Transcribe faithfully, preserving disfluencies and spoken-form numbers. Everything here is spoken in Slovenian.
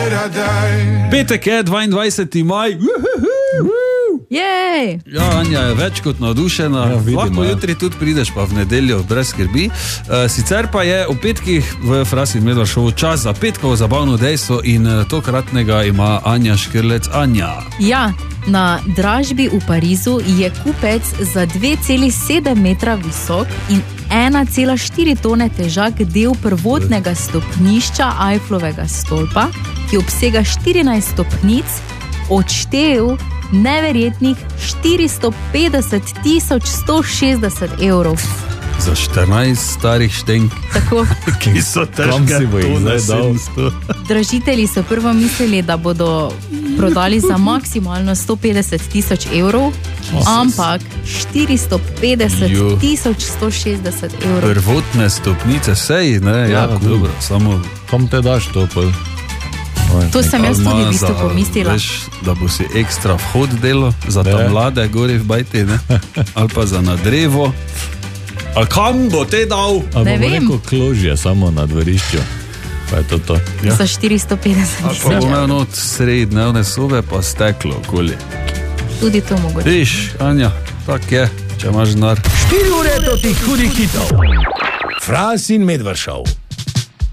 Petek je dvaindvajseti maj. Jej! Ja, Anja je več kot navdušena. Ja, vidim, lahko ja. jutri tudi prideš, pa v nedeljo, brez skrbi. Uh, sicer pa je v petkih v Frasi in Medvard šovu čas za petkovo zabavno dejstvo in uh, tokratnega ima Anja Škrlec. Anja. Ja, na dražbi v Parizu je kupec za dve celi sedem metra visok in ena cela štiri tone težak del prvotnega stopnišča Eifflovega stolpa, ki obsega štirinajst stopnic, odštel neverjetnih štiristo petdeset tisoč sto šestdeset evrov. Za štirinajst starih štenk, Tako. ki so težke tone sedemsto. Dražitelji so prvo mislili, da bodo prodali za maksimalno sto petdeset tisoč evrov, ampak štiristo petdeset tisoč sto šestdeset evrov. Prvotne stopnice, sej, ne, ja, Ja, cool. dobro, samo... Kom te daš to, pa? To sem jaz tudi v bistvu za- pomislila. Veš, da bo si ekstra vhod delo za ta Ne. mlade gori v bajti, ne? Ali pa za na drevo. A kam bo te dal? Ali Ne bomo vem. neko kložje samo na dvorišču? Pa je to to. Ja. Za štiristo petdeset Ali pa tisoč bo imel evrov. not sredi dnevne sobe pa steklo okoli. Tudi to mogoče. Viš, Anja, tak je, če imaš denar. štiri ure do tih hudih hitov. Fras in Medvard šov.